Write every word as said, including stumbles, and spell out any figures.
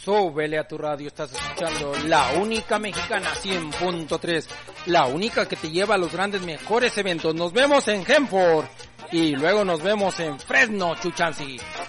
Súbele a tu radio, estás escuchando la única mexicana cien punto tres, la única que te lleva a los grandes mejores eventos. Nos vemos en Genford y luego nos vemos en Fresno, Chuchansi.